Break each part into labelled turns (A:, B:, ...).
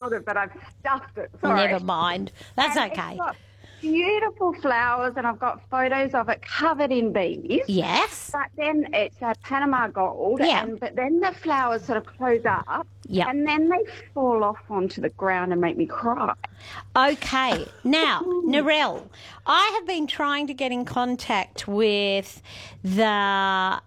A: held it, but I've stuffed it. Sorry.
B: Never mind. That's
A: And
B: okay.
A: It's got beautiful flowers, and I've got photos of it covered in bees.
B: Yes.
A: But then it's a Panama gold,
B: Yeah.
A: but then the flowers sort of close up, and then they fall off onto the ground and make me cry.
B: Okay. Now, Narelle, I have been trying to get in contact with the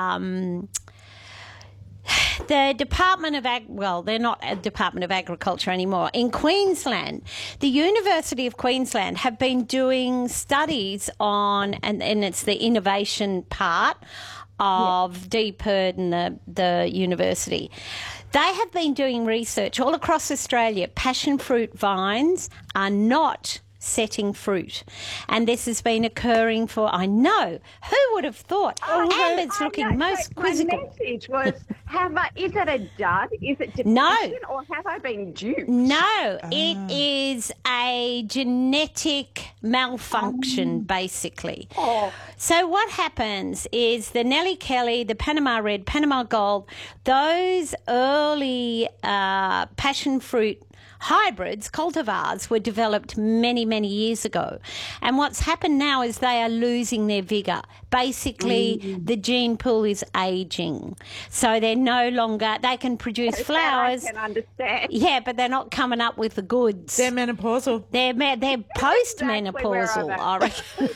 B: Department of they're not a Department of Agriculture anymore. In Queensland, the University of Queensland have been doing studies on, and it's the innovation part of DPIRD and the university. They have been doing research all across Australia. Passion fruit vines are not setting fruit, and this has been occurring for, I know, who would have thought? Amber's looking most quizzical.
A: My message was, is it a dud? Is it depression?
B: No.
A: Or have I been duped?
B: No, it is a genetic malfunction, basically. So what happens is the Nellie Kelly, the Panama Red, Panama Gold, those early passion fruit hybrids, cultivars, were developed many, many years ago. And what's happened now is they are losing their vigour. Basically, the gene pool is ageing. So they're no longer, they can produce flowers.
A: I can understand.
B: Yeah, but they're not coming up with the goods.
C: They're menopausal.
B: They're post-menopausal, I reckon.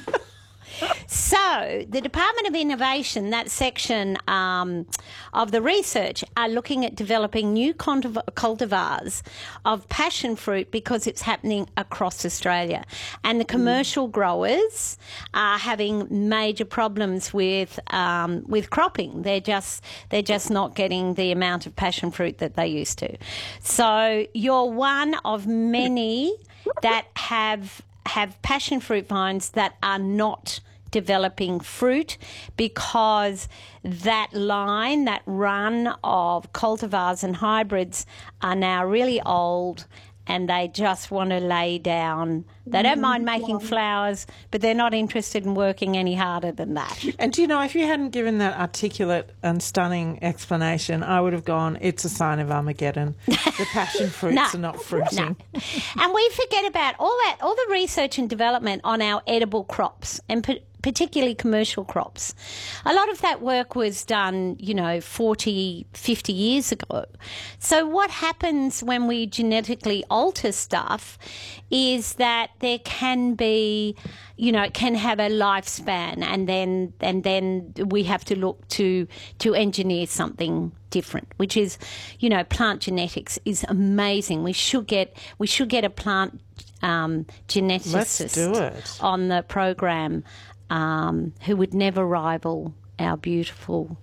B: So the Department of Innovation, that section of the research, are looking at developing new cultivars of passion fruit because it's happening across Australia. And the commercial growers are having major problems with cropping. They're just not getting the amount of passion fruit that they used to. So you're one of many that have passion fruit vines that are not developing fruit because that run of cultivars and hybrids are now really old, and they just want to lay down. They don't mind making flowers, but they're not interested in working any harder than that.
C: And do you know, if you hadn't given that articulate and stunning explanation, I would have gone, it's a sign of Armageddon. The passion fruits are not fruiting.
B: No. And we forget about all the research and development on our edible crops, and particularly commercial crops. A lot of that work was done, 40, 50 years ago. So what happens when we genetically alter stuff is that there can be, it can have a lifespan, and then we have to look to engineer something different, which is, plant genetics is amazing. We should get a plant geneticist on the program who would never rival our beautiful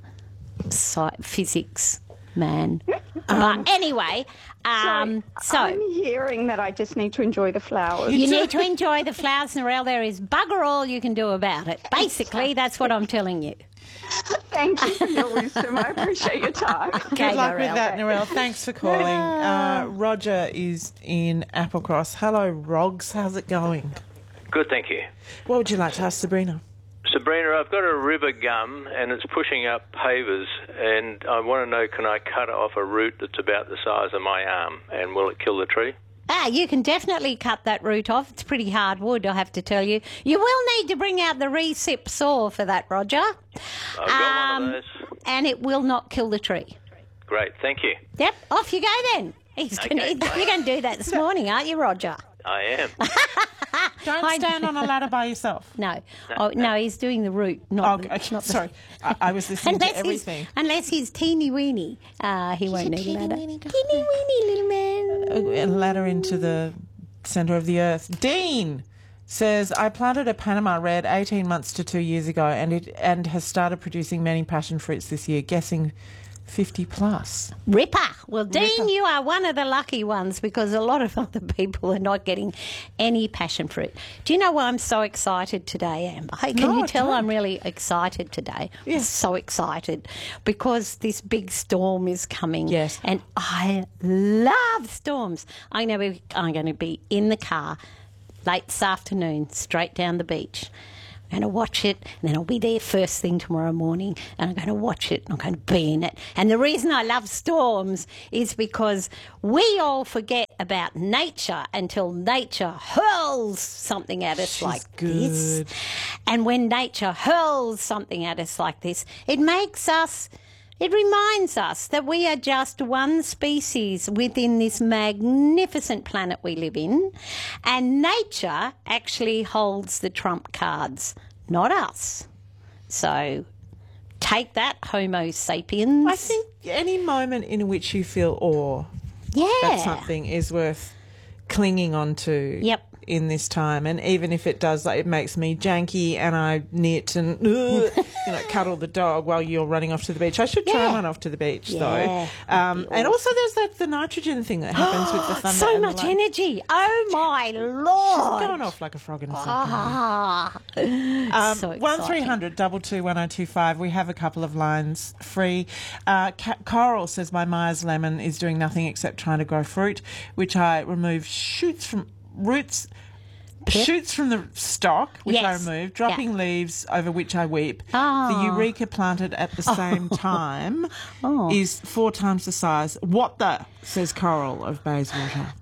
B: physics man. But anyway,
A: I'm hearing that I just need to enjoy the flowers.
B: You need to enjoy the flowers, Narelle. There is bugger all you can do about it. Basically, that's what I'm telling you.
A: Thank you for your wisdom. I appreciate your time.
B: Okay,
C: Good luck with that, Narelle. Thanks for calling. Roger is in Applecross. Hello, Rogs. How's it going?
D: Good, thank you.
C: What would you like to ask Sabrina?
D: Sabrina, I've got a river gum and it's pushing up pavers, and I want to know, can I cut off a root that's about the size of my arm, and will it kill the tree?
B: You can definitely cut that root off. It's pretty hard wood, I have to tell you. You will need to bring out the recip saw for that, Roger.
D: I've got one of those.
B: And it will not kill the tree.
D: Great, thank you.
B: Yep, off you go then. You're going to do that this morning, aren't you, Roger?
D: I am.
C: Don't stand on a ladder by yourself.
B: No. No, he's doing the root. Not
C: Sorry. I was listening to everything.
B: Unless he's teeny weeny, he won't need a ladder. Teeny weeny little man.
C: A ladder into the centre of the earth. Dean says, I planted a Panama Red 18 months to 2 years ago and has started producing many passion fruits this year, guessing 50 plus.
B: Ripper. Well, Dean, you are one of the lucky ones because a lot of other people are not getting any passion fruit. Do you know why I'm so excited today, Amber? Hey, can you tell I'm really excited today?
C: Yeah.
B: I'm so excited because this big storm is coming.
C: Yes.
B: And I love storms. I'm going to be in the car late this afternoon, straight down the beach. going to watch it, and then I'll be there first thing tomorrow morning, and I'm going to watch it, and I'm going to be in it. And the reason I love storms is because we all forget about nature until nature hurls something at us like this. And when nature hurls something at us like this, it reminds us that we are just one species within this magnificent planet we live in, and nature actually holds the trump cards, not us. So take that, Homo sapiens.
C: I think any moment in which you feel awe that something is worth clinging on to.
B: Yep.
C: In this time, and even if it does, like, it makes me janky and I knit and cuddle the dog while you're running off to the beach. I should try and run off to the beach though. And also there's the nitrogen thing that happens with the thunder.
B: So much energy. Oh my Lord.
C: She's going off like a frog in a sock.
B: So exciting.
C: 1300 222 1025. We have a couple of lines free. Coral says my Myers lemon is doing nothing except trying to grow fruit, which I remove shoots from the stalk, which I remove, dropping leaves over which I weep. The Eureka planted at the same time is 4 times the size. What the, says Coral of Bayswater.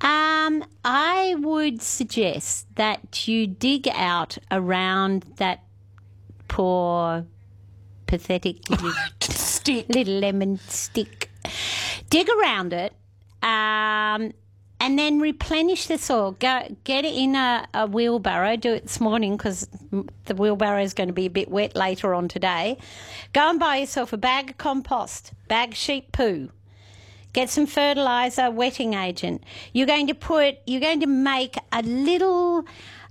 B: I would suggest that you dig out around that poor, pathetic little lemon stick. Dig around it. And then replenish the soil. Go get it in a wheelbarrow. Do it this morning because the wheelbarrow is going to be a bit wet later on today. Go and buy yourself a bag of compost, bag of sheep poo. Get some fertiliser, wetting agent. You're going to make a little.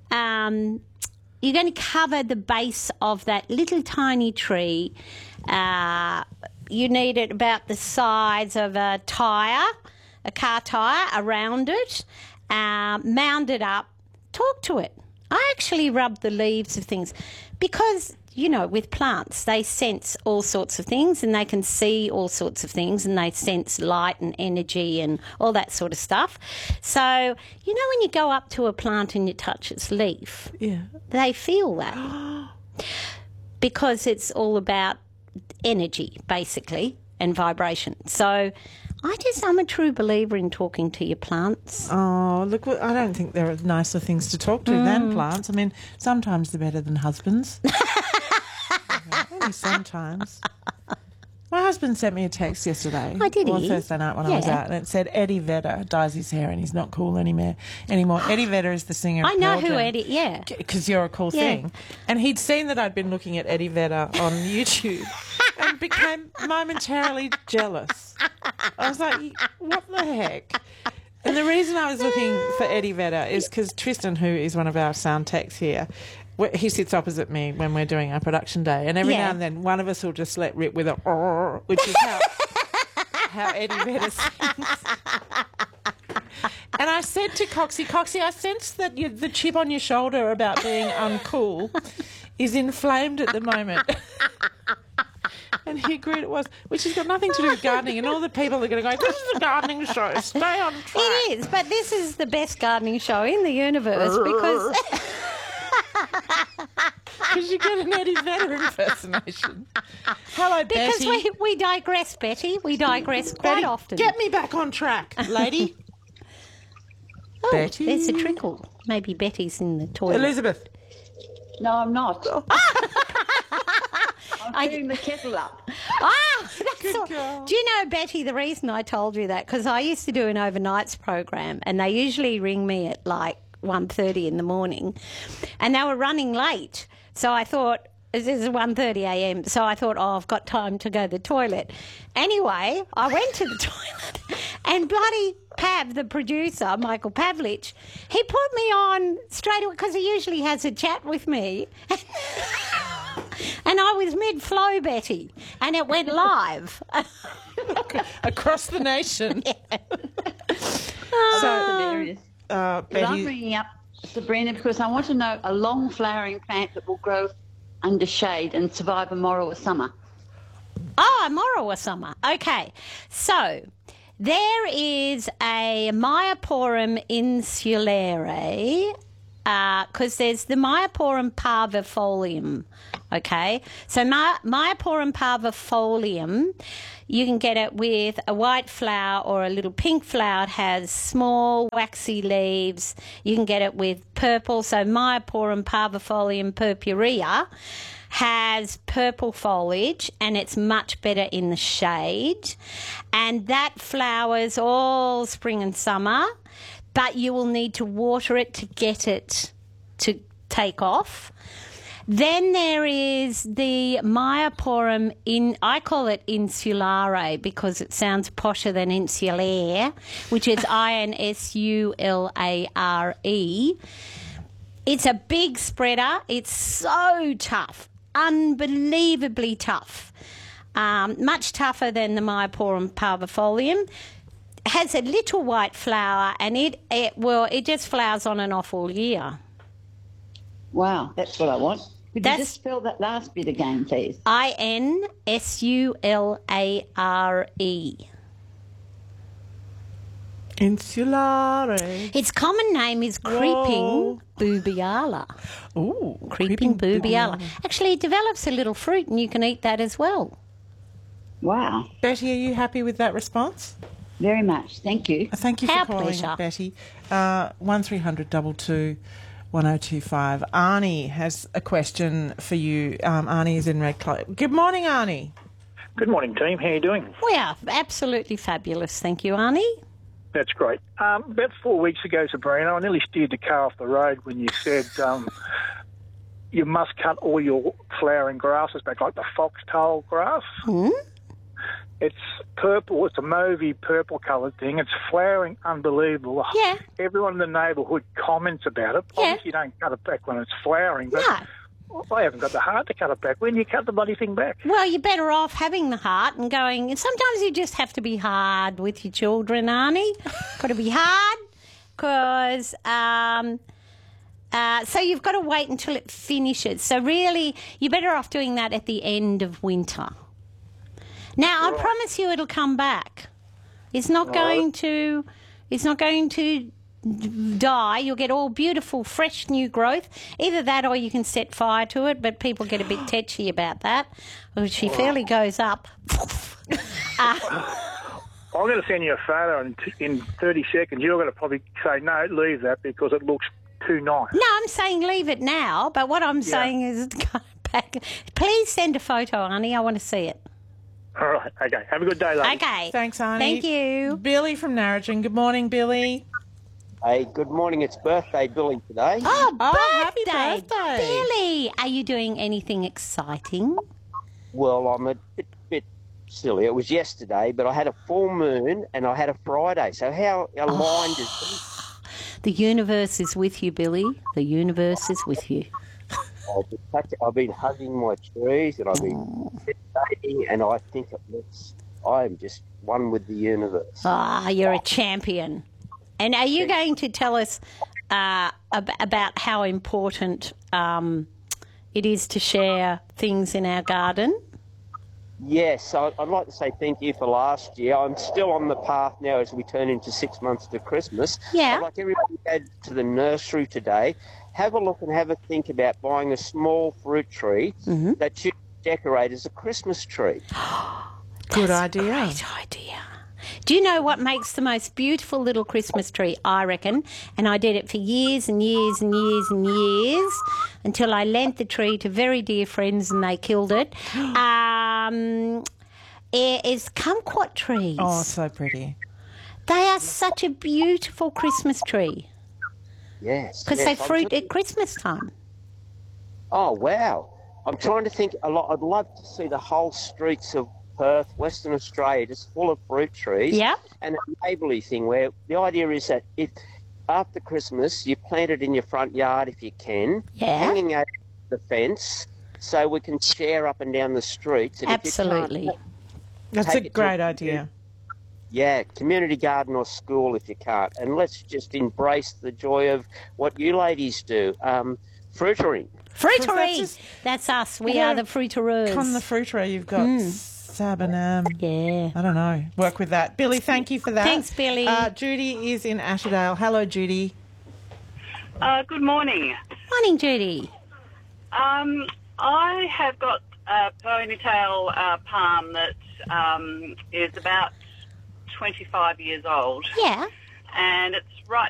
B: You're going to cover the base of that little tiny tree. You need it about the size of a car tyre around it, mound it up, talk to it. I actually rub the leaves of things because, with plants, they sense all sorts of things and they can see all sorts of things and they sense light and energy and all that sort of stuff. So, when you go up to a plant and you touch its leaf, they feel that because it's all about energy, basically, and vibration. So I'm a true believer in talking to your plants.
C: Oh, look, I don't think there are nicer things to talk to than plants. I mean, sometimes they're better than husbands. Only sometimes. My husband sent me a text yesterday.
B: Oh, did he?
C: Thursday night when I was out, and it said Eddie Vedder dyes his hair and he's not cool anymore. Eddie Vedder is the singer of
B: I know
C: Pearl
B: who
C: Jam.
B: Eddie,
C: Because you're a cool thing. And he'd seen that I'd been looking at Eddie Vedder on YouTube and became momentarily jealous. I was like, what the heck? And the reason I was looking for Eddie Vedder is because Tristan, who is one of our sound techs here, he sits opposite me when we're doing our production day, and every now and then one of us will just let rip with a which is how Eddie Vedder sings. And I said to Coxie, I sense that the chip on your shoulder about being uncool is inflamed at the moment. And he agreed it was, which has got nothing to do with gardening. And all the people are going to go, this is a gardening show, stay on track.
B: It is, but this is the best gardening show in the universe because
C: you get an Eddie Vedder impersonation. Hello,
B: because
C: Betty.
B: Because we digress, Betty. We digress quite
C: Betty,
B: often.
C: Get me back on track, lady. Betty.
B: There's a trickle. Maybe Betty's in the toilet.
C: Elizabeth.
A: No, I'm not. I'm filling the kettle up.
B: That's
C: Good girl.
B: Do you know, Betty, the reason I told you that, because I used to do an overnights program and they usually ring me at like 1:30 in the morning and they were running late. So I thought, this is 1:30 a.m. So I thought, I've got time to go to the toilet. Anyway, I went to the toilet and bloody Pav, the producer, Michael Pavlich, he put me on straight away because he usually has a chat with me. And I was mid-flow, Betty, and it went live.
C: Across the nation.
A: Hilarious. But I'm
C: Betty,
A: bringing up Sabrina because I want to know a long flowering plant that will grow under shade and survive a Morrowa summer.
B: Oh, a Morrowa summer. Okay. So there is a Myoporum insulare, because there's the Myoporum parvifolium, okay? So Myoporum parvifolium, you can get it with a white flower or a little pink flower. It has small waxy leaves. You can get it with purple. So Myoporum parvifolium purpurea has purple foliage and it's much better in the shade. And that flowers all spring and summer, but you will need to water it to get it to take off. Then there is the Myoporum I call it insulare because it sounds posher than insulaire, which is INSULARE. It's a big spreader. It's so tough, unbelievably tough, much tougher than the Myoporum parvifolium. Has a little white flower and it just flowers on and off all year.
A: Wow, that's what I want. Could you just spell that last bit again, please? INSULARE.
C: Insulare.
B: Its common name is creeping boobiala.
C: Ooh,
B: creeping boobiala. Actually, it develops a little fruit and you can eat that as well.
A: Wow.
C: Betty, are you happy with that response?
A: Very much. Thank you.
C: Thank you
B: Our
C: for calling,
B: pleasure.
C: Betty. 1300 22 1025. Arnie has a question for you. Arnie is in Redcliffe. Good morning, Arnie.
E: Good morning, team. How are you doing?
B: We are absolutely fabulous. Thank you, Arnie.
E: That's great. About 4 weeks ago, Sabrina, I nearly steered the car off the road when you said you must cut all your flowering grasses back, like the foxtail grass.
B: Mm?
E: It's purple. It's a mauvey purple-coloured thing. It's flowering unbelievable.
B: Yeah.
E: Everyone in the neighbourhood comments about it.
B: Yeah.
E: Obviously, you don't cut it back when it's flowering, but
B: No.
E: I haven't got the heart to cut it back. When do you cut the bloody thing back?
B: Well, you're better off having the heart and going. Sometimes you just have to be hard with your children, Arnie. Got to be hard because so you've got to wait until it finishes. So really, you're better off doing that at the end of winter. Now, I promise you, it'll come back. It's not going to. It's not going to die. You'll get all beautiful, fresh new growth. Either that or you can set fire to it, but people get a bit tetchy about that. She fairly goes up.
E: I'm going to send you a photo in 30 seconds. You're going to probably say, no, leave that because it looks too nice.
B: No, I'm saying leave it now, but what I'm saying is go back. Please send a photo, Arnie. I want to see it.
E: All right, okay. Have a good day, ladies.
B: Okay.
C: Thanks, Arnie.
B: Thank you.
C: Billy from Narrogin. Good morning, Billy.
F: Hey, good morning. It's birthday Billy today.
B: Oh,
C: happy
B: birthday.
C: birthday.
B: Billy, are you doing anything exciting?
F: Well, I'm a bit silly. It was yesterday, but I had a full moon and I had a Friday. So how aligned is
B: The universe is with you, Billy. The universe is with you.
F: I've been hugging my trees and I've been meditating, and I think I am just one with the universe.
B: You're a champion. And are you going to tell us about how important it is to share things in our garden?
F: Yes, I'd like to say thank you for last year. I'm still on the path now as we turn into 6 months to Christmas.
B: Yeah.
F: I'd like everybody to go to the nursery today. Have a look and have a think about buying a small fruit tree that you decorate as a Christmas tree.
C: Good idea.
B: Great idea. Do you know what makes the most beautiful little Christmas tree, I reckon? And I did it for years and years and years and years until I lent the tree to very dear friends and they killed it. Is kumquat trees.
C: Oh, so pretty.
B: They are such a beautiful Christmas tree
F: Yes.
B: because they fruit at Christmas time.
F: Oh, wow. I'm trying to think a lot. I'd love to see the whole streets of Perth, Western Australia, just full of fruit trees.
B: Yeah.
F: And a neighbourly thing where the idea is that after Christmas, you plant it in your front yard if you can, hanging over the fence so we can share up and down the streets. And
B: Absolutely.
C: That's a great idea.
F: Yeah, community garden or school if you can't. And let's just embrace the joy of what you ladies do, fruitering.
B: Fruitery. That's us. We are the fruiterers.
C: On the fruitery, you've got Sabanam.
B: Yeah.
C: I don't know. Work with that. Billy, thank you for that.
B: Thanks, Billy.
C: Judy is in Asherdale. Hello, Judy.
G: Good morning.
B: Morning, Judy.
G: I have got a ponytail palm that is about 25 years old.
B: Yeah.
G: And it's right